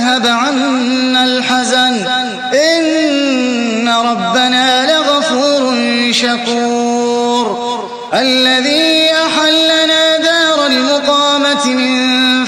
وأذهب عنا الحزن إن ربنا لغفور شكور الذي